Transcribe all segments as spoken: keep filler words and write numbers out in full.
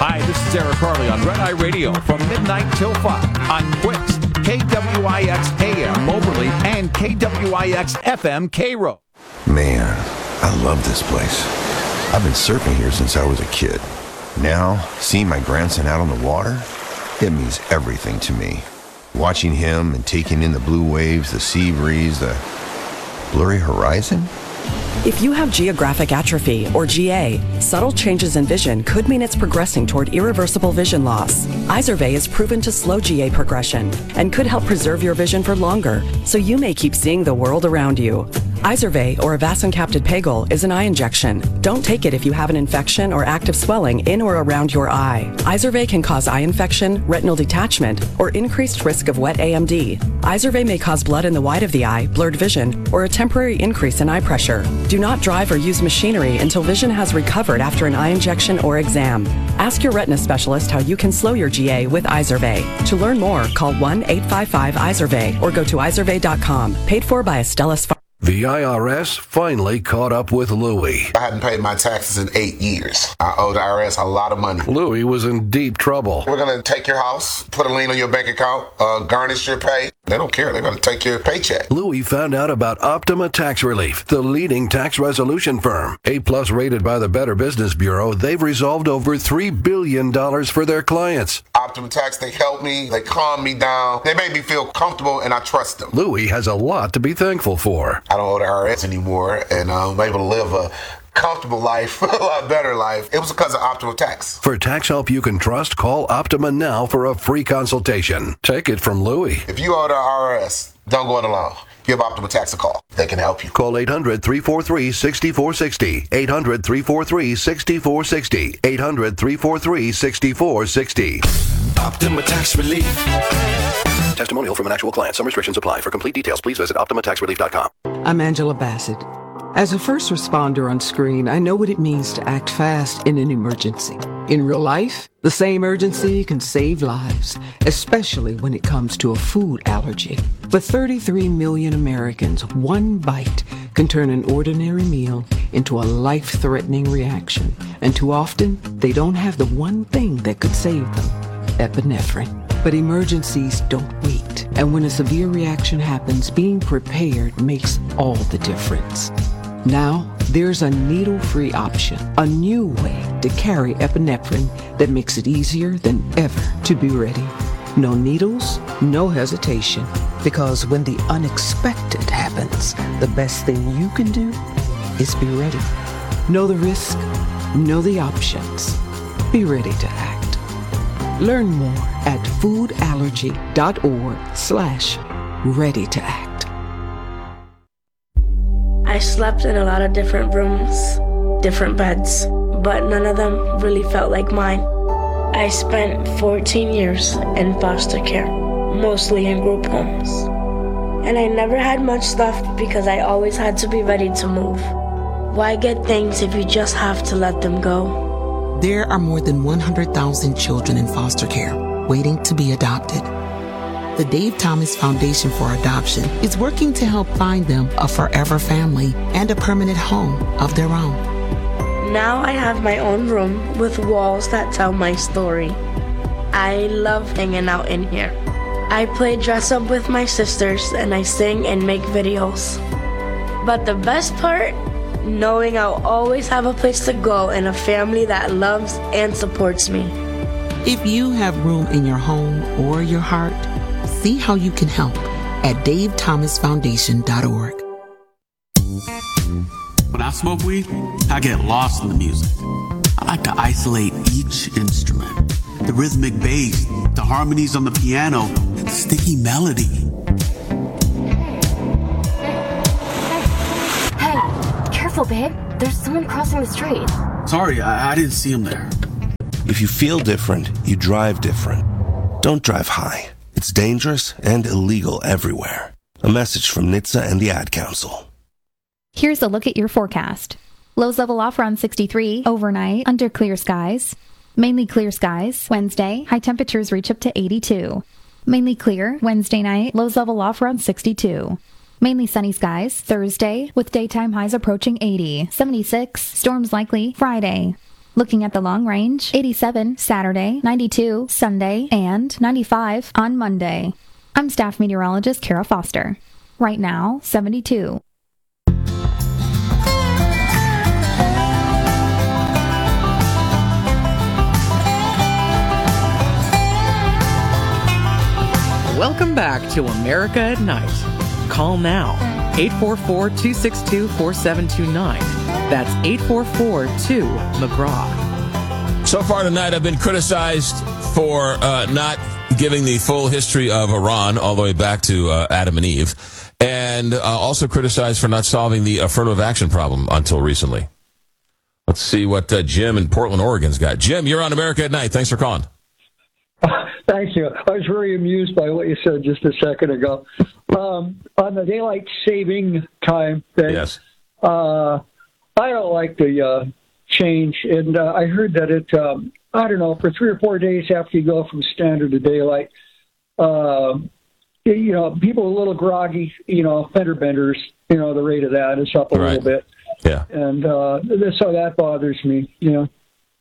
Hi, this is Eric Harley on Red Eye Radio from midnight till five on Quicks, K W I X A M Moberly, and K W I X F M Cairo. Man, I love this place. I've been surfing here since I was a kid. Now, seeing my grandson out on the water, it means everything to me. Watching him and taking in the blue waves, the sea breeze, the blurry horizon. If you have geographic atrophy, or G A, subtle changes in vision could mean it's progressing toward irreversible vision loss. Izervay is proven to slow G A progression and could help preserve your vision for longer, so you may keep seeing the world around you. Izervay, or avacincaptad pegol, is an eye injection. Don't take it if you have an infection or active swelling in or around your eye. Izervay can cause eye infection, retinal detachment, or increased risk of wet A M D. Izervay may cause blood in the white of the eye, blurred vision, or a temporary increase in eye pressure. Do not drive or use machinery until vision has recovered after an eye injection or exam. Ask your retina specialist how you can slow your G A with Izervay. To learn more, call one eight five five Izervay or go to izervay dot com. Paid for by Astellas Pharma. The I R S finally caught up with Louie. I hadn't paid my taxes in eight years. I owe the I R S a lot of money. Louie was in deep trouble. We're going to take your house, put a lien on your bank account, uh, garnish your pay. They don't care. They're going to take your paycheck. Louie found out about Optima Tax Relief, the leading tax resolution firm. A-plus rated by the Better Business Bureau, they've resolved over three billion dollars for their clients. Optima Tax, they help me. They calm me down. They make me feel comfortable, and I trust them. Louie has a lot to be thankful for. I don't owe the I R S anymore, and I'm able to live a comfortable life, a lot better life. It was because of Optima Tax. For tax help you can trust, call Optima now for a free consultation. Take it from Louie. If you owe the I R S, don't go it alone. Give Optima Tax a call. They can help you. Call eight hundred, three four three, six four six zero. eight hundred, three four three, six four six zero. eight hundred, three four three, six four six zero. Optima Tax Relief. Testimonial from an actual client. Some restrictions apply. For complete details, please visit optima tax relief dot com. I'm Angela Bassett. As a first responder on screen, I know what it means to act fast in an emergency. In real life, the same urgency can save lives, especially when it comes to a food allergy. For thirty-three million Americans, one bite can turn an ordinary meal into a life-threatening reaction. And too often, they don't have the one thing that could save them, epinephrine. But emergencies don't wait. And when a severe reaction happens, being prepared makes all the difference. Now, there's a needle-free option, a new way to carry epinephrine that makes it easier than ever to be ready. No needles, no hesitation, because when the unexpected happens, the best thing you can do is be ready. Know the risk, know the options. Be ready to act. Learn more at foodallergy.org slash ready to act. I slept in a lot of different rooms, different beds, but none of them really felt like mine. I spent fourteen years in foster care, mostly in group homes. And I never had much stuff because I always had to be ready to move. Why get things if you just have to let them go? There are more than one hundred thousand children in foster care waiting to be adopted. The Dave Thomas Foundation for Adoption is working to help find them a forever family and a permanent home of their own. Now I have my own room with walls that tell my story. I love hanging out in here. I play dress up with my sisters and I sing and make videos. But the best part? Knowing I'll always have a place to go and a family that loves and supports me. If you have room in your home or your heart, see how you can help at dave thomas foundation dot org. When I smoke weed, I get lost in the music. I like to isolate each instrument. The rhythmic bass, the harmonies on the piano, the sticky melody. Careful, babe. There's someone crossing the street. Sorry, I, I didn't see him there. If you feel different, you drive different. Don't drive high. It's dangerous and illegal everywhere. A message from N H T S A and the Ad Council. Here's a look at your forecast. Lows level off around sixty-three overnight under clear skies. Mainly clear skies. Wednesday, high temperatures reach up to eighty-two. Mainly clear. Wednesday night, lows level off around sixty-two. Mainly sunny skies Thursday with daytime highs approaching eighty. seventy-six, storms likely Friday. Looking at the long range, eighty-seven Saturday, ninety-two Sunday, and ninety-five on Monday. I'm staff meteorologist Kara Foster. Right now, seventy-two. Welcome back to America at Night. Call now, eight four four, two six two, four seven two nine. That's eight four four, two, McGraw. So far tonight, I've been criticized for uh, not giving the full history of Iran all the way back to uh, Adam and Eve, and uh, also criticized for not solving the affirmative action problem until recently. Let's see what uh, Jim in Portland, Oregon's got. Jim, you're on America at Night. Thanks for calling. Thank you. I was very amused by what you said just a second ago. Um, on the daylight saving time thing, yes. uh, I don't like the uh, change. And uh, I heard that it, um, I don't know, for three or four days after you go from standard to daylight, uh, you know, people are a little groggy, you know, fender benders, you know, the rate of that is up a right. little bit. Yeah. And uh, so that bothers me, you know.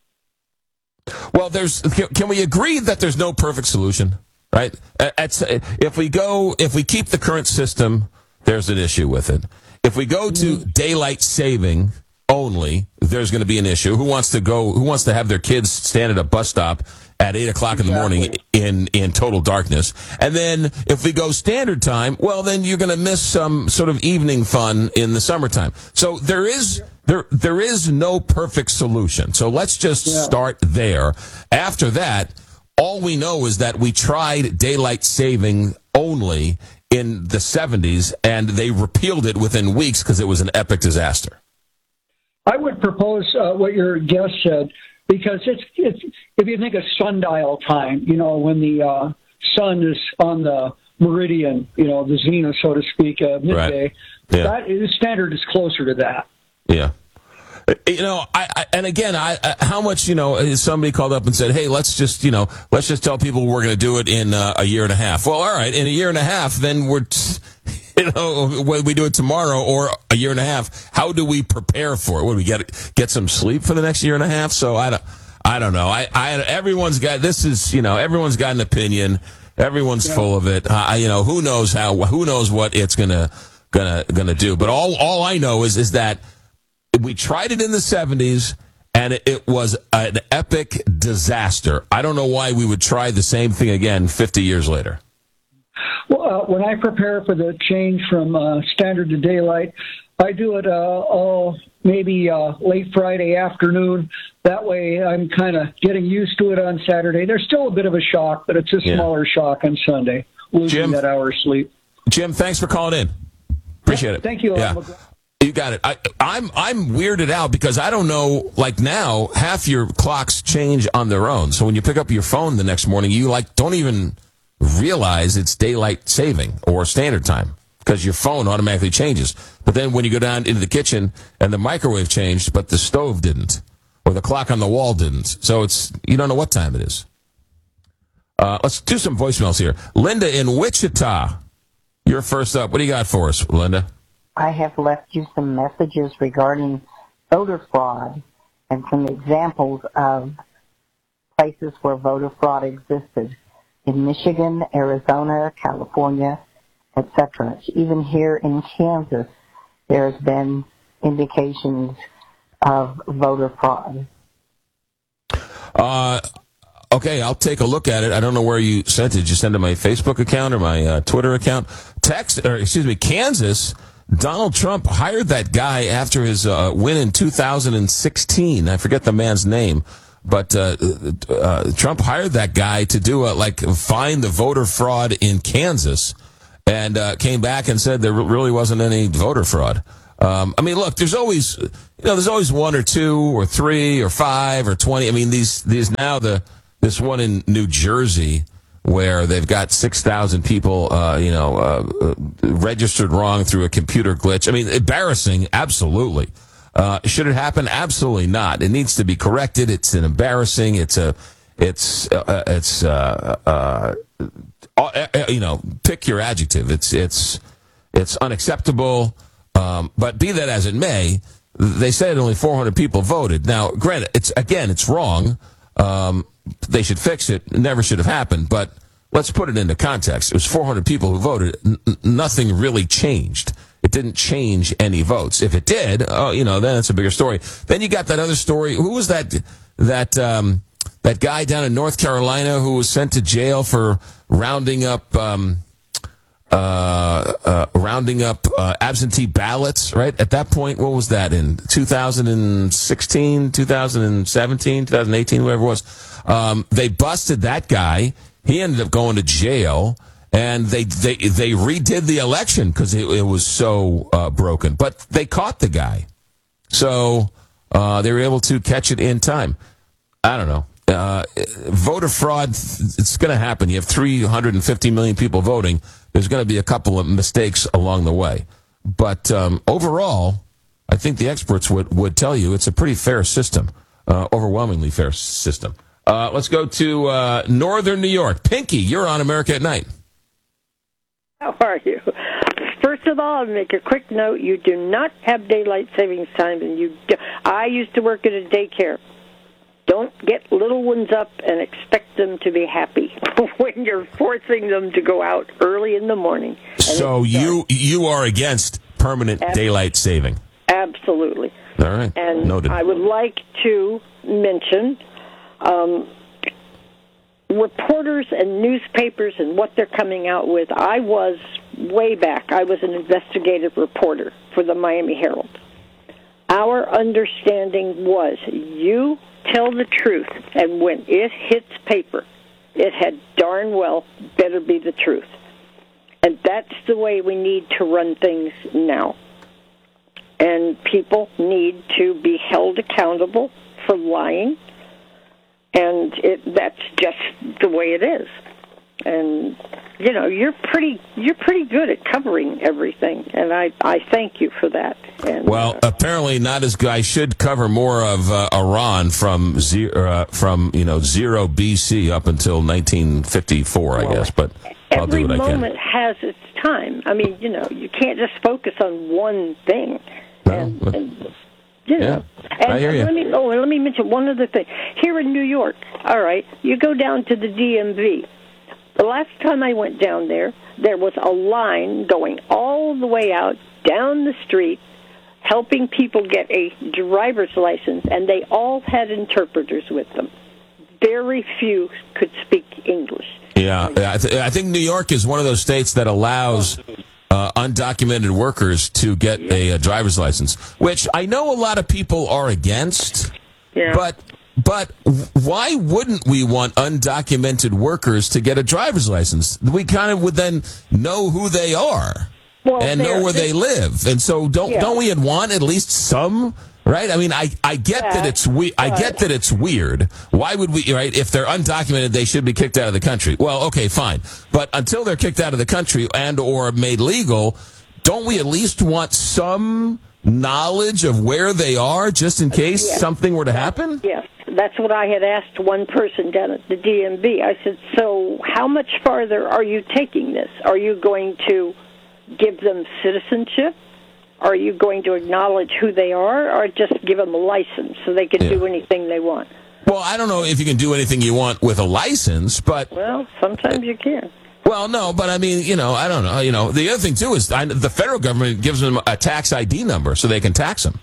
Well, there's. Can we agree that there's no perfect solution, right? At, if we go, if we keep the current system, there's an issue with it. If we go to daylight saving only, there's going to be an issue. Who wants to go? Who wants to have their kids stand at a bus stop at eight o'clock exactly. in the morning in in total darkness? And then if we go standard time, well, then you're going to miss some sort of evening fun in the summertime. So there is. There, there is no perfect solution. So let's just yeah. start there. After that, all we know is that we tried daylight saving only in the seventies, and they repealed it within weeks because it was an epic disaster. I would propose uh, what your guest said, because it's, it's if you think of sundial time, you know, when the uh, sun is on the meridian, you know, the zenith, so to speak, uh, midday, right. yeah. that the standard is closer to that. Yeah. You know, I, I and again, I, I how much, you know, somebody called up and said, hey, let's just, you know, let's just tell people we're going to do it in uh, a year and a half. Well, all right, in a year and a half, then we're, t- you know, whether we do it tomorrow or a year and a half, how do we prepare for it? What do we get? Get some sleep for the next year and a half? So I don't, I don't know. I, I everyone's got this is, you know, everyone's got an opinion. Everyone's yeah. full of it. I, you know, who knows how? Who knows what it's gonna gonna gonna do? But all all I know is is that. We tried it in the seventies, and it was an epic disaster. I don't know why we would try the same thing again fifty years later. Well, uh, when I prepare for the change from uh, standard to daylight, I do it uh, all maybe uh, late Friday afternoon. That way I'm kind of getting used to it on Saturday. There's still a bit of a shock, but it's a yeah. smaller shock on Sunday, losing Jim, that hour of sleep. Jim, thanks for calling in. Appreciate it. Thank you. Yeah. You got it. I, I'm I'm weirded out because I don't know. Like now, half your clocks change on their own. So when you pick up your phone the next morning, you like don't even realize it's daylight saving or standard time because your phone automatically changes. But then when you go down into the kitchen and the microwave changed, but the stove didn't, or the clock on the wall didn't. So it's you don't know what time it is. Uh, let's do some voicemails here. Linda in Wichita, you're first up. What do you got for us, Linda? I have left you some messages regarding voter fraud and some examples of places where voter fraud existed in Michigan, Arizona, California, et cetera. Even here in Kansas, there's been indications of voter fraud. Uh, okay, I'll take a look at it. I don't know where you sent it. Did you send it to my Facebook account or my uh, Twitter account? Text, or excuse me, Kansas. Donald Trump hired that guy after his uh, win in two thousand sixteen. I forget the man's name, but uh, uh, Trump hired that guy to do a, like find the voter fraud in Kansas, and uh, came back and said there really wasn't any voter fraud. Um, I mean, look, there's always you know there's always one or two or three or five or twenty. I mean, these these now the this one in New Jersey, where they've got six thousand people, uh, you know, uh, registered wrong through a computer glitch. I mean, embarrassing, absolutely. Uh, should it happen? Absolutely not. It needs to be corrected. It's an embarrassing. It's a, it's, uh, it's, uh, uh, uh, you know, pick your adjective. It's, it's, it's unacceptable. Um, but be that as it may, they said only four hundred people voted. Now, granted, it's again, it's wrong. Um, they should fix it. It never should have happened. But let's put it into context. It was four hundred people who voted. N- nothing really changed. It didn't change any votes. If it did, oh, you know, then it's a bigger story. Then you got that other story. Who was that? That um, that guy down in North Carolina who was sent to jail for rounding up um, uh, uh, rounding up uh, absentee ballots. Right at that point, what was that in two thousand sixteen, two thousand seventeen, two thousand eighteen, whatever it was? Um, they busted that guy. He ended up going to jail. And they they they redid the election because it, it was so uh, broken. But they caught the guy. So uh, they were able to catch it in time. I don't know. Uh, voter fraud, it's going to happen. You have three hundred fifty million people voting. There's going to be a couple of mistakes along the way. But um, overall, I think the experts would, would tell you it's a pretty fair system, uh, overwhelmingly fair system. Uh, let's go to uh, Northern New York. Pinky, you're on America at Night. How are you? First of all, I'll make a quick note. You do not have daylight savings time, and you. Do, I used to work at a daycare. Don't get little ones up and expect them to be happy when you're forcing them to go out early in the morning. So you you are against permanent Ab- daylight saving? Absolutely. All right. And Noted. I would like to mention. Um, reporters and newspapers and what they're coming out with. I was, way back, I was an investigative reporter for the Miami Herald. Our understanding was you tell the truth, and when it hits paper, it had darn well better be the truth. And that's the way we need to run things now. And people need to be held accountable for lying. And it, that's just the way it is. And, you know, you're pretty you're pretty good at covering everything, and I, I thank you for that. And, well, uh, apparently not as good. I should cover more of uh, Iran from zero, uh, from you know zero B C up until nineteen fifty-four, I guess. But I'll do what I can. Every moment has its time. I mean, you know, you can't just focus on one thing. No, and, but, and, you know. yeah, and I hear you. Let me, oh, and let me mention one other thing. Here in New York, all right, you go down to the D M V. The last time I went down there, there was a line going all the way out, down the street, helping people get a driver's license, and they all had interpreters with them. Very few could speak English. Yeah, I, th- I think New York is one of those states that allows uh, undocumented workers to get a, a driver's license, which I know a lot of people are against, yeah. but... But why wouldn't we want undocumented workers to get a driver's license? We kind of would then know who they are well, and know where they live. And so don't yeah. don't we want at least some, right? I mean, I, I get yeah. that it's we I get that it's weird. Why would we, right? If they're undocumented, they should be kicked out of the country. Well, okay, fine. But until they're kicked out of the country and or made legal, don't we at least want some knowledge of where they are just in case yes. something were to happen? Yes. That's what I had asked one person down at the D M V. I said, so how much farther are you taking this? Are you going to give them citizenship? Are you going to acknowledge who they are, or just give them a license so they can yeah. do anything they want? Well, I don't know if you can do anything you want with a license, but... Well, sometimes you can. Well, no, but I mean, you know, I don't know. You know, the other thing, too, is I, the federal government gives them a tax I D number so they can tax them.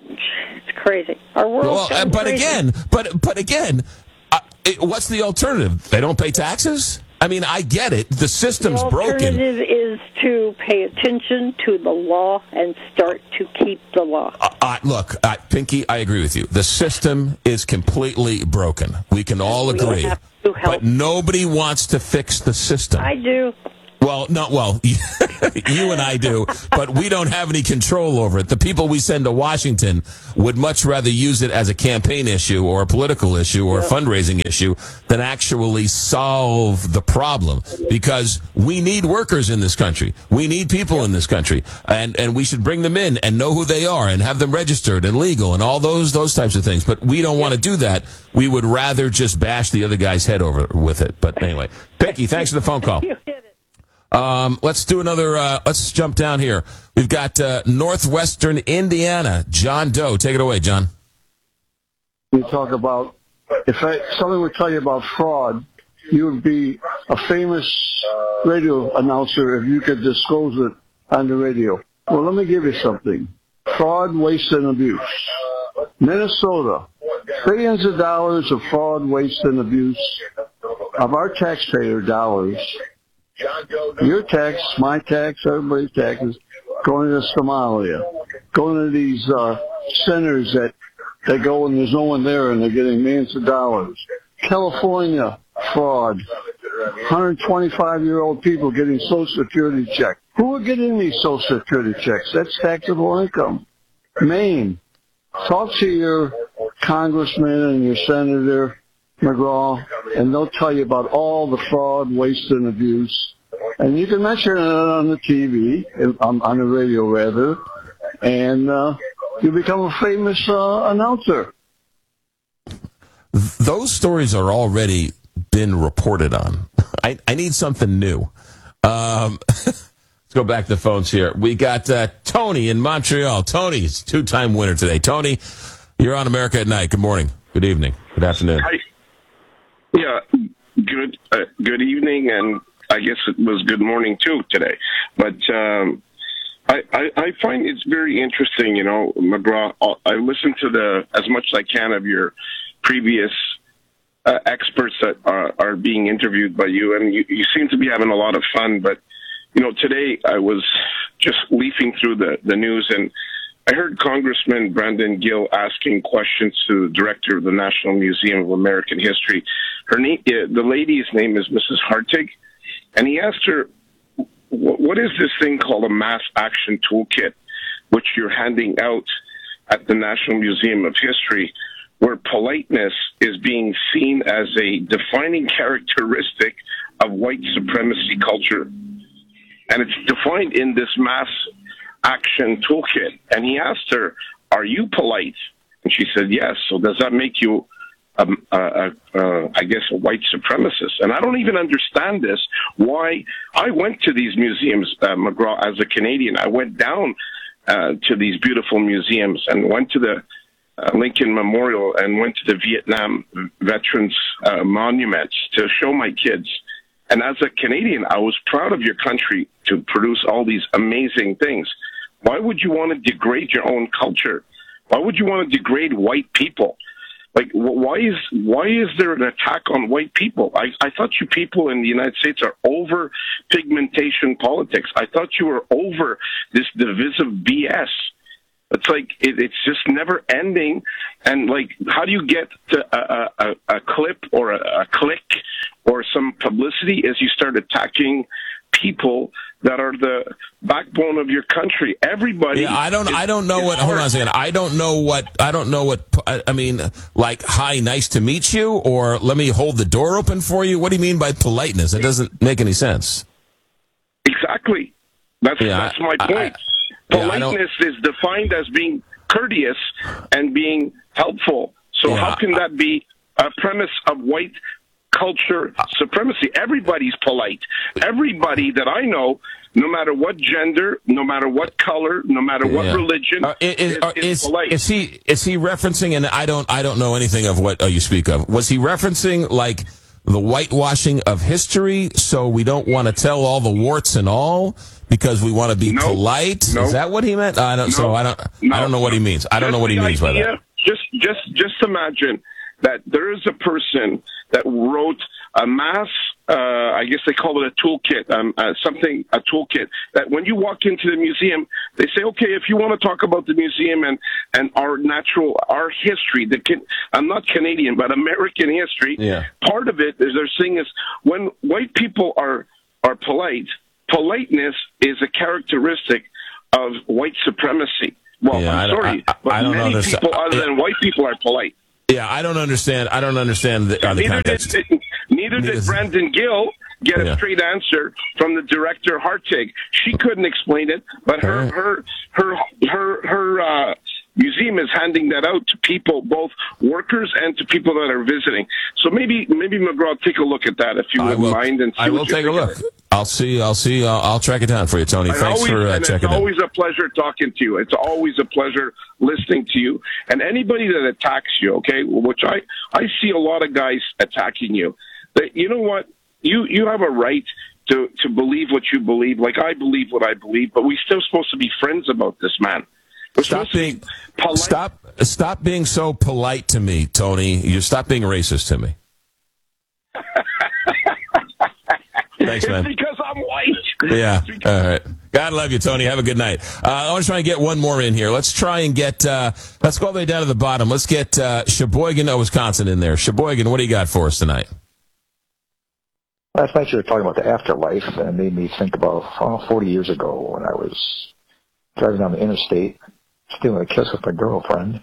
Crazy. Our world. Well, uh, but crazy. again, but but again, uh, it, what's the alternative? They don't pay taxes? I mean, I get it. The system's the broken. The alternative is to pay attention to the law and start to keep the law. Uh, uh, look, uh, Pinky, I agree with you. The system is completely broken. We can all agree. We have to help. But nobody wants to fix the system. I do. Well, no, well, you and I do, but we don't have any control over it. The people we send to Washington would much rather use it as a campaign issue or a political issue or a fundraising issue than actually solve the problem, because we need workers in this country. We need people in this country, and, and we should bring them in and know who they are and have them registered and legal and all those those types of things. But we don't want to do that. We would rather just bash the other guy's head over with it. But anyway, Pinky, thanks for the phone call. Um, let's do another, uh, let's jump down here. We've got uh, Northwestern Indiana. John Doe. Take it away, John. You talk about, if I, somebody would tell you about fraud, you would be a famous radio announcer if you could disclose it on the radio. Well, let me give you something. Fraud, waste, and abuse. Minnesota, billions of dollars of fraud, waste, and abuse of our taxpayer dollars. Your tax, my tax, everybody's taxes, going to Somalia, going to these uh, centers that they go and there's no one there and they're getting millions of dollars. California, fraud. one hundred twenty-five-year-old people getting Social Security checks. Who are getting these Social Security checks? That's taxable income. Maine, talk to your congressman and your senator, McGraw, and they'll tell you about all the fraud, waste, and abuse. And you can mention it on the T V, on, on the radio rather, and uh, you become a famous uh, announcer. Those stories are already been reported on. I, I need something new. Um, let's go back to the phones here. We got uh, Tony in Montreal. Tony's two-time winner today. Tony, you're on America at Night. Good morning. Good evening. Good afternoon. Hi. Yeah, good uh, good evening, and I guess it was good morning, too, today. But um, I, I, I find it's very interesting, you know, McGraw. I listen to the as much as I can of your previous uh, experts that are, are being interviewed by you, and you, you seem to be having a lot of fun. But, you know, today I was just leafing through the, the news, and I heard Congressman Brandon Gill asking questions to the director of the National Museum of American History. Her name, uh, the lady's name is Missus Hartig, and he asked her, what is this thing called a mass action toolkit, which you're handing out at the National Museum of History, where politeness is being seen as a defining characteristic of white supremacy culture? And it's defined in this mass action toolkit. And he asked her, are you polite? And she said, yes. So does that make you, um, uh, uh, I guess, a white supremacist? And I don't even understand this. Why? I went to these museums, uh, McGraw, as a Canadian. I went down uh, to these beautiful museums and went to the uh, Lincoln Memorial and went to the Vietnam Veterans uh, Monuments to show my kids. And as a Canadian, I was proud of your country to produce all these amazing things. Why would you want to degrade your own culture? Why would you want to degrade white people? Like, why is why is there an attack on white people? I, I thought you people in the United States are over pigmentation politics. I thought you were over this divisive B S. It's like, it, it's just never ending. And, like, how do you get to a, a, a clip or a, a click or some publicity as you start attacking people that are the backbone of your country? Everybody. Yeah, I don't. Is, I don't know what. Hold on a second. I don't know what. I don't know what. I mean, like, hi, nice to meet you, or let me hold the door open for you. What do you mean by politeness? It doesn't make any sense. Exactly. That's yeah, that's my I, point. I, Politeness yeah, is defined as being courteous and being helpful. So yeah, how can that be a premise of white culture supremacy? Everybody's polite. Everybody that I know, no matter what gender, no matter what color, no matter what yeah. religion, uh, is, is, uh, is, is, polite. Is he is he referencing? And I don't I don't know anything of what uh, you speak of. Was he referencing like the whitewashing of history? So we don't want to tell all the warts and all because we want to be no, polite. No. Is that what he meant? I don't. No, so I don't. No. I don't know what he means. I don't just know what he means idea, by that. Just just just imagine that there is a person that wrote a mass, uh, I guess they call it a toolkit, um, uh, something, a toolkit, that when you walk into the museum, they say, okay, if you want to talk about the museum and, and our natural, our history, the can, I'm not Canadian, but American history, yeah. part of it is they're saying is when white people are, are polite, politeness is a characteristic of white supremacy. Well, yeah, I'm I, sorry, I, I, but I don't many understand. people other yeah. than white people are polite. Yeah, I don't understand. I don't understand the, uh, the neither context. Did, neither, neither did Brandon Gill get yeah. a straight answer from the director Hartig. She couldn't explain it, but her right. her her her her uh, museum is handing that out to people, both workers and to people that are visiting. So maybe maybe McGraw, take a look at that if you I wouldn't will, mind. And see I will what you take a think look. of it. I'll I'll see. I'll see. I'll, I'll track it down for you, Tony. And Thanks always, for uh, and checking it's in. always a pleasure talking to you. It's always a pleasure listening to you. And anybody that attacks you, okay, which I, I see a lot of guys attacking you. That, you know what? You you have a right to, to believe what you believe. Like I believe what I believe, but we're still supposed to be friends about this, man. We're Stop being stop stop being so polite to me, Tony. You stop being racist to me. Thanks, man. It's because I'm white. Yeah. All right. God love you, Tony. Have a good night. Uh, I want to try and get one more in here. Let's try and get, uh, let's go all the way down to the bottom. Let's get uh, Sheboygan, oh, Wisconsin in there. Sheboygan, what do you got for us tonight? Last night you were talking about the afterlife, and it made me think about oh, forty years ago when I was driving down the interstate, stealing a kiss with my girlfriend.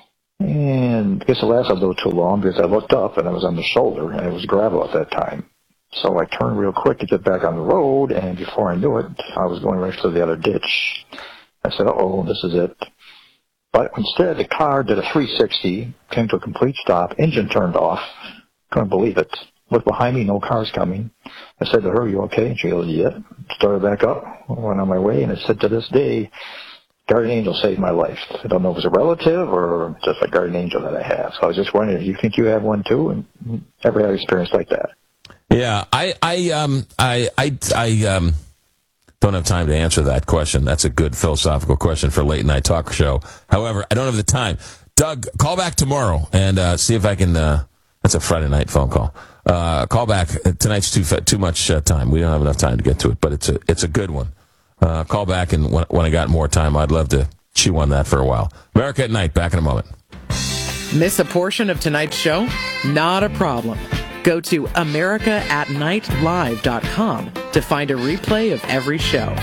And I guess it lasted a little too long because I looked up and I was on the shoulder, and it was gravel at that time. So I turned real quick to get back on the road, and before I knew it, I was going right to the other ditch. I said, uh-oh, this is it. But instead, the car did a three sixty, came to a complete stop, engine turned off. Couldn't believe it. Looked behind me, no cars coming. I said to her, you okay? And she goes, yeah. Started back up, went on my way, and I said, to this day, guardian angel saved my life. I don't know if it was a relative or just a guardian angel that I have. So I was just wondering, do you think you have one too? And ever had an experience like that? Yeah, I, I, um, I, I, I, um, don't have time to answer that question. That's a good philosophical question for a late night talk show. However, I don't have the time. Doug, call back tomorrow and uh, see if I can. Uh, that's a Friday night phone call. Uh, call back. Tonight's too too much uh, time. We don't have enough time to get to it, but it's a it's a good one. Uh, call back, and when, when I got more time, I'd love to chew on that for a while. America at Night. Back in a moment. Miss a portion of tonight's show? Not a problem. Go to america at night live dot com to find a replay of every show.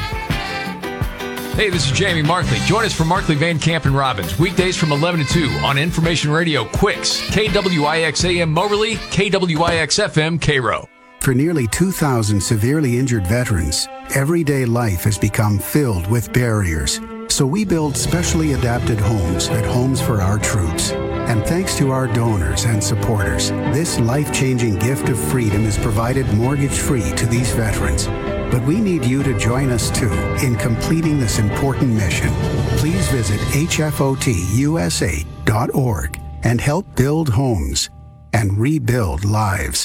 Hey, this is Jamie Markley. Join us for Markley, Van Camp, and Robbins, weekdays from eleven to two on Information Radio Quicks, K W I X A M Moberly, K W I X F M Cairo. For nearly two thousand severely injured veterans, everyday life has become filled with barriers. So we build specially adapted homes at Homes for Our Troops. And thanks to our donors and supporters, this life-changing gift of freedom is provided mortgage-free to these veterans. But we need you to join us, too, in completing this important mission. Please visit H F O T U S A dot org and help build homes and rebuild lives.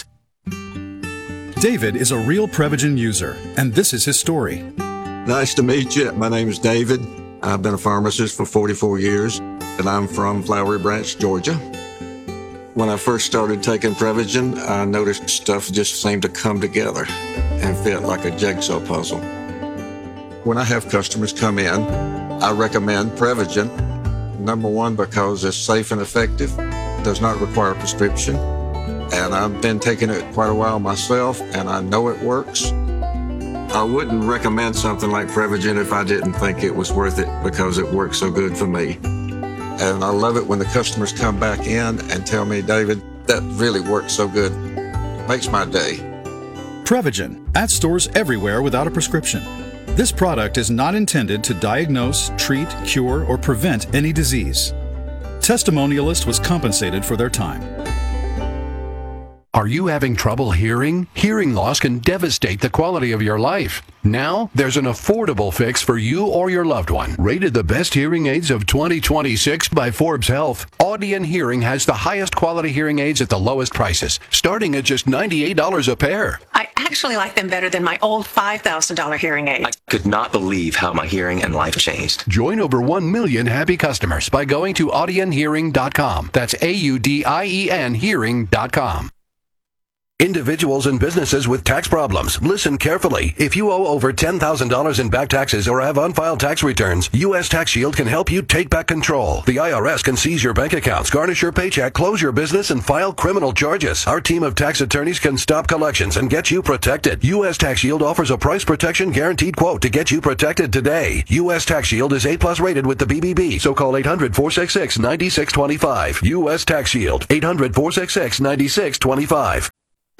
David is a real Prevagen user, and this is his story. Nice to meet you. My name is David. I've been a pharmacist for forty-four years, and I'm from Flowery Branch, Georgia. When I first started taking Prevagen, I noticed stuff just seemed to come together and fit like a jigsaw puzzle. When I have customers come in, I recommend Prevagen. Number one, because it's safe and effective, does not require a prescription, and I've been taking it quite a while myself, and I know it works. I wouldn't recommend something like Prevagen if I didn't think it was worth it because it works so good for me. And I love it when the customers come back in and tell me, David, that really works so good. It makes my day. Prevagen, at stores everywhere without a prescription. This product is not intended to diagnose, treat, cure, or prevent any disease. Testimonialist was compensated for their time. Are you having trouble hearing? Hearing loss can devastate the quality of your life. Now, there's an affordable fix for you or your loved one. Rated the best hearing aids of twenty twenty-six by Forbes Health, Audion Hearing has the highest quality hearing aids at the lowest prices, starting at just ninety-eight dollars a pair. I actually like them better than my old five thousand dollars hearing aid. I could not believe how my hearing and life changed. Join over one million happy customers by going to audion hearing dot com. That's A U D I E N hearing dot com. Individuals and businesses with tax problems, listen carefully. If you owe over ten thousand dollars in back taxes or have unfiled tax returns, U S Tax Shield can help you take back control. The I R S can seize your bank accounts, garnish your paycheck, close your business, and file criminal charges. Our team of tax attorneys can stop collections and get you protected. U S Tax Shield offers a price protection guaranteed quote to get you protected today. U S Tax Shield is A plus rated with the B B B, so call eight hundred, four six six, nine six two five. U S Tax Shield, eight hundred, four six six, nine six two five.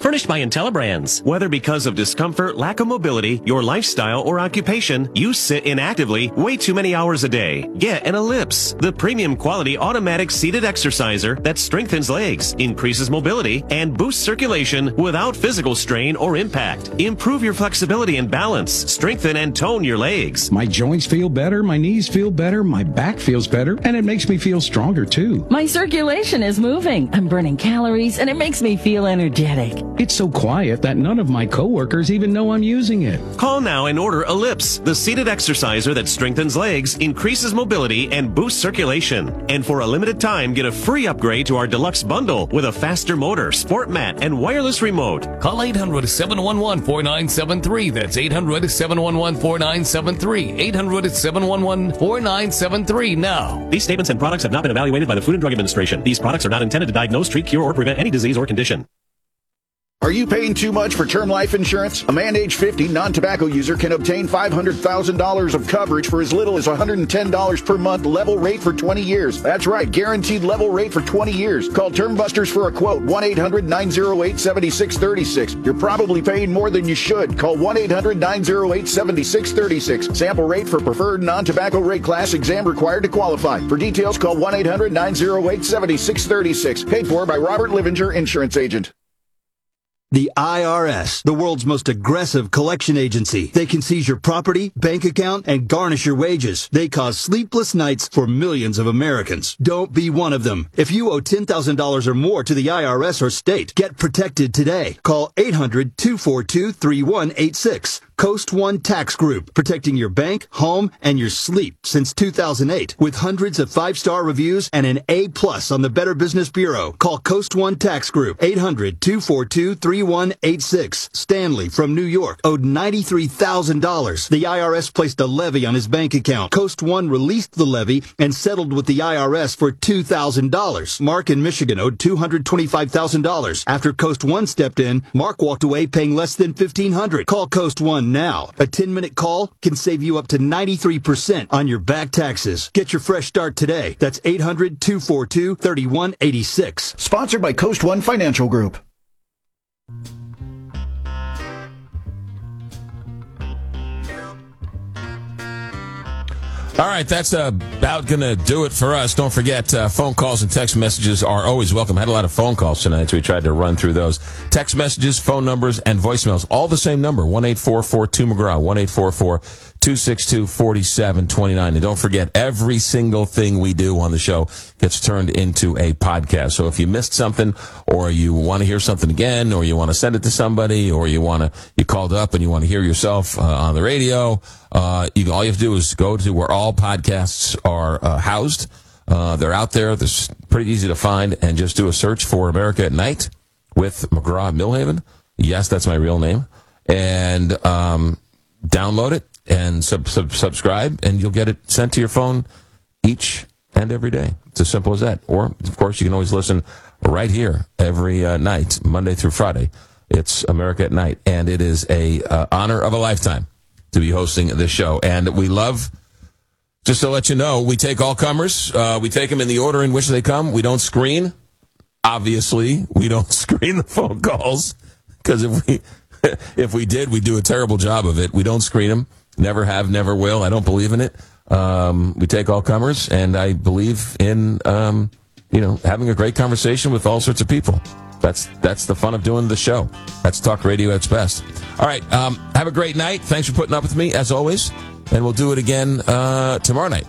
furnished by IntelliBrands. Whether because of discomfort, lack of mobility, your lifestyle, or occupation, you sit inactively way too many hours a day. Get an Ellipse, the premium quality automatic seated exerciser that strengthens legs, increases mobility, and boosts circulation without physical strain or impact. Improve your flexibility and balance, strengthen and tone your legs. My joints feel better, my knees feel better, my back feels better, and it makes me feel stronger too. My circulation is moving. I'm burning calories, and it makes me feel energetic. It's so quiet that none of my coworkers even know I'm using it. Call now and order Ellipse, the seated exerciser that strengthens legs, increases mobility, and boosts circulation. And for a limited time, get a free upgrade to our deluxe bundle with a faster motor, sport mat, and wireless remote. Call eight hundred, seven one one, four nine seven three. That's eight hundred, seven one one, four nine seven three. eight hundred, seven one one, four nine seven three now. These statements and products have not been evaluated by the Food and Drug Administration. These products are not intended to diagnose, treat, cure, or prevent any disease or condition. Are you paying too much for term life insurance? A man age fifty, non-tobacco user can obtain five hundred thousand dollars of coverage for as little as one hundred ten dollars per month, level rate for twenty years. That's right, guaranteed level rate for twenty years. Call Term Busters for a quote, one eight hundred, nine oh eight, seven six three six. You're probably paying more than you should. Call one eight hundred, nine oh eight, seven six three six. Sample rate for preferred non-tobacco rate class, exam required to qualify. For details, call one eight hundred, nine oh eight, seven six three six. Paid for by Robert Livinger, Insurance Agent. The I R S, the world's most aggressive collection agency. They can seize your property, bank account, and garnish your wages. They cause sleepless nights for millions of Americans. Don't be one of them. If you owe ten thousand dollars or more to the I R S or state, get protected today. Call eight hundred, two four two, three one eight six. Coast One Tax Group, protecting your bank, home, and your sleep since two thousand eight. With hundreds of five-star reviews and an A plus on the Better Business Bureau. Call Coast One Tax Group, eight hundred, two four two, three one eight six. Stanley from New York owed ninety-three thousand dollars. The I R S placed a levy on his bank account. Coast One released the levy and settled with the I R S for two thousand dollars. Mark in Michigan owed two hundred twenty-five thousand dollars. After Coast One stepped in, Mark walked away paying less than fifteen hundred dollars. Call Coast One now. A ten-minute call can save you up to ninety-three percent on your back taxes. Get your fresh start today. That's eight hundred, two four two, three one eight six. Sponsored by Coast One Financial Group. All right, that's uh, about going to do it for us. Don't forget, uh, phone calls and text messages are always welcome. I had a lot of phone calls tonight, so we tried to run through those. Text messages, phone numbers, and voicemails, all the same number, one eight four four two McGraw, one eight four four two six two, four seven two nine. And don't forget, every single thing we do on the show gets turned into a podcast. So if you missed something, or you want to hear something again, or you want to send it to somebody, or you want to, you called up and you want to hear yourself uh, on the radio, uh, you, all you have to do is go to where all podcasts are uh, housed. Uh, they're out there. They're pretty easy to find, and just do a search for America at Night with McGraw Milhaven. Yes, that's my real name. And um, download it and sub, sub, subscribe, and you'll get it sent to your phone each and every day. It's as simple as that. Or, of course, you can always listen right here every uh, night, Monday through Friday. It's America at Night, and it is a uh, honor of a lifetime to be hosting this show. And we love, just to let you know, we take all comers. Uh, we take them in the order in which they come. We don't screen. Obviously, we don't screen the phone calls, because if we if we did, we'd do a terrible job of it. We don't screen them. Never have, never will. I don't believe in it. Um, we take all comers, and I believe in, um, you know, having a great conversation with all sorts of people. That's that's the fun of doing the show. That's talk radio at its best. All right, um, have a great night. Thanks for putting up with me, as always, and we'll do it again uh, tomorrow night.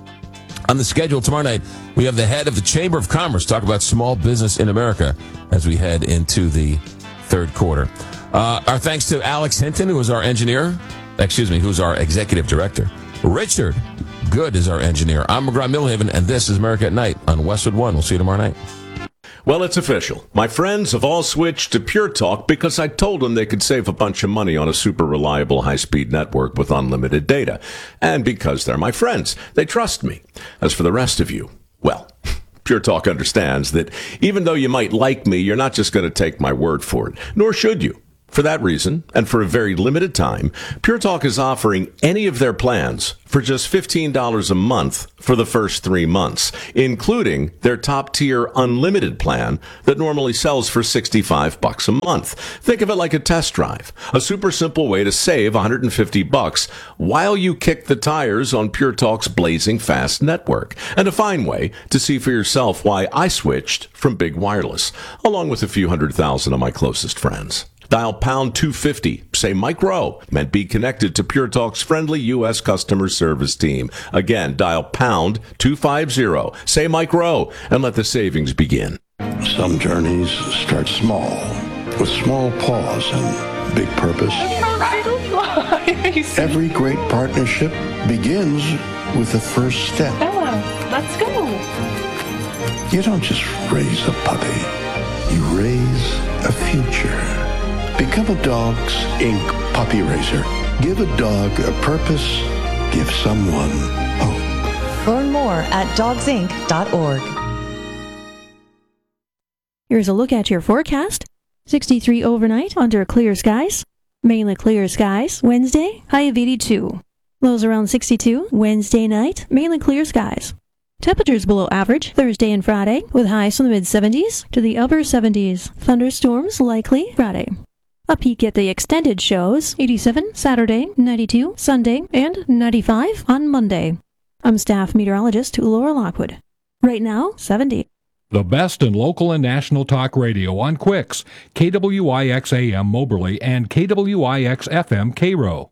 On the schedule tomorrow night, we have the head of the Chamber of Commerce talk about small business in America as we head into the third quarter. Uh, our thanks to Alex Hinton, who is our engineer. Excuse me, who's our executive director. Richard Good is our engineer. I'm McGraw Milhaven, and this is America at Night on Westwood One. We'll see you tomorrow night. Well, it's official. My friends have all switched to Pure Talk because I told them they could save a bunch of money on a super reliable high-speed network with unlimited data. And because they're my friends, they trust me. As for the rest of you, well, Pure Talk understands that even though you might like me, you're not just going to take my word for it, nor should you. For that reason, and for a very limited time, Pure Talk is offering any of their plans for just fifteen dollars a month for the first three months, including their top-tier unlimited plan that normally sells for sixty-five bucks a month. Think of it like a test drive, a super simple way to save one hundred fifty bucks while you kick the tires on Pure Talk's blazing fast network, and a fine way to see for yourself why I switched from Big Wireless, along with a few hundred thousand of my closest friends. Dial pound two fifty, say Mike Rowe, and be connected to Pure Talk's friendly U S customer service team. Again, dial pound two fifty, say Mike Rowe, and let the savings begin. Some journeys start small, with small pause and big purpose. Every great partnership begins with the first step. Bella, let's go. You don't just raise a puppy, you raise a future. Become a Dogs Incorporated puppy raiser. Give a dog a purpose. Give someone hope. Learn more at dogs inc dot org. Here's a look at your forecast. sixty-three overnight under clear skies. Mainly clear skies. Wednesday, high of eighty-two. Lows around sixty-two. Wednesday night, mainly clear skies. Temperatures below average Thursday and Friday, with highs from the mid-seventies to the upper seventies. Thunderstorms likely Friday. A peek at the extended shows, eighty-seven Saturday, ninety-two Sunday, and ninety-five on Monday. I'm staff meteorologist Laura Lockwood. Right now, seventy. The best in local and national talk radio on Quicks, K W I X A M Moberly and K W I X F M Cairo.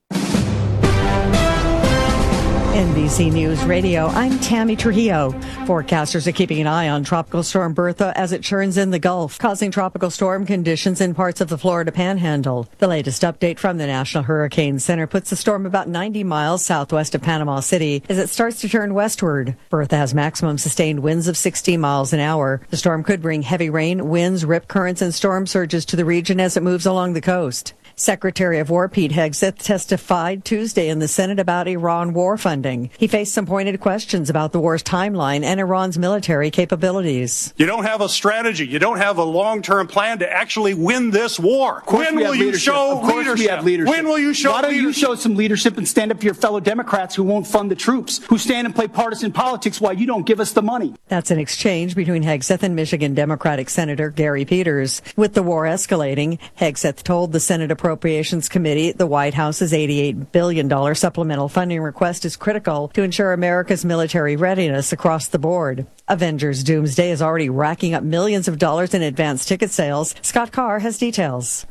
N B C News Radio, I'm Tammy Trujillo. Forecasters are keeping an eye on Tropical Storm Bertha as it churns in the Gulf, causing tropical storm conditions in parts of the Florida Panhandle. The latest update from the National Hurricane Center puts the storm about ninety miles southwest of Panama City as it starts to turn westward. Bertha has maximum sustained winds of sixty miles an hour. The storm could bring heavy rain, winds, rip currents, and storm surges to the region as it moves along the coast. Secretary of War Pete Hegseth testified Tuesday in the Senate about Iran war funding. He faced some pointed questions about the war's timeline and Iran's military capabilities. You don't have a strategy. You don't have a long-term plan to actually win this war. When will you show of course leadership? We have leadership? When will you show Why don't leadership? you show some leadership and stand up to your fellow Democrats who won't fund the troops, who stand and play partisan politics while you don't give us the money? That's an exchange between Hegseth and Michigan Democratic Senator Gary Peters. With the war escalating, Hegseth told the Senate Appropriations Committee the White House's eighty-eight billion dollars supplemental funding request is critical to ensure America's military readiness across the board. Avengers Doomsday is already racking up millions of dollars in advance ticket sales. Scott Carr has details.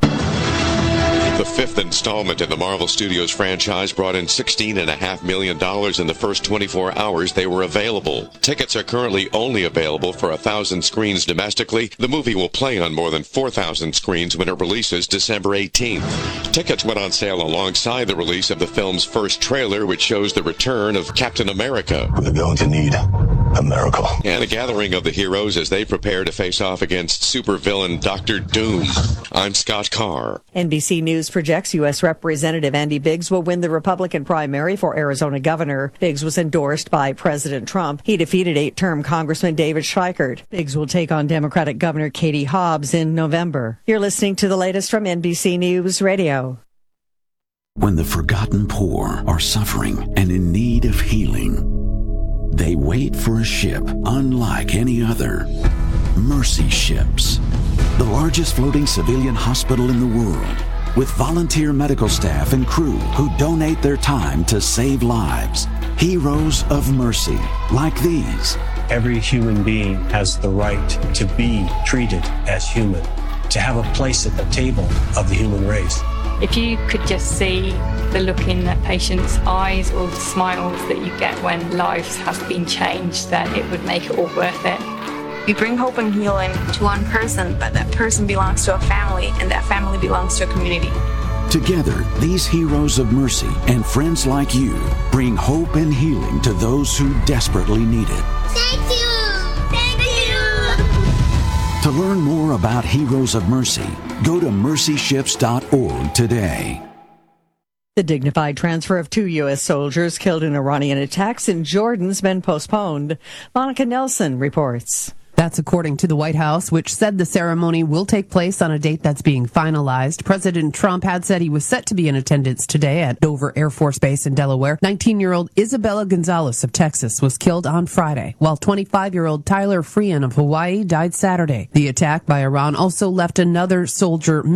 The fifth installment in the Marvel Studios franchise brought in sixteen point five million dollars in the first twenty-four hours they were available. Tickets are currently only available for one thousand screens domestically. The movie will play on more than four thousand screens when it releases December eighteenth. Tickets went on sale alongside the release of the film's first trailer, which shows the return of Captain America. We're going to need a miracle. And a gathering of the heroes as they prepare to face off against supervillain Doctor Doom. I'm Scott Carr. N B C News projects U S Representative Andy Biggs will win the Republican primary for Arizona governor. Biggs was endorsed by President Trump. He defeated eight-term Congressman David Schweikert. Biggs will take on Democratic Governor Katie Hobbs in November. You're listening to the latest from N B C News Radio. When the forgotten poor are suffering and in need of healing, they wait for a ship unlike any other. Mercy Ships, the largest floating civilian hospital in the world, with volunteer medical staff and crew who donate their time to save lives. Heroes of mercy, like these. Every human being has the right to be treated as human, to have a place at the table of the human race. If you could just see the look in that patient's eyes or the smiles that you get when lives have been changed, then it would make it all worth it. We bring hope and healing to one person, but that person belongs to a family, and that family belongs to a community. Together, these heroes of mercy and friends like you bring hope and healing to those who desperately need it. Thank you! Thank you! To learn more about Heroes of Mercy, go to mercy ships dot org today. The dignified transfer of two U S soldiers killed in Iranian attacks in Jordan's been postponed. Monica Nelson reports. That's according to the White House, which said the ceremony will take place on a date that's being finalized. President Trump had said he was set to be in attendance today at Dover Air Force Base in Delaware. nineteen-year-old Isabella Gonzalez of Texas was killed on Friday, while twenty-five-year-old Tyler Freehan of Hawaii died Saturday. The attack by Iran also left another soldier